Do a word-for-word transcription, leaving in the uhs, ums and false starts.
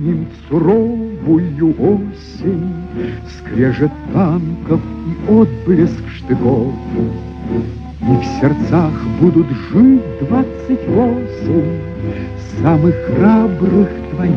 Вспомним суровую осень, скрежет танков и отблеск штыков. И в сердцах будут жить двадцать восемь самых храбрых твоих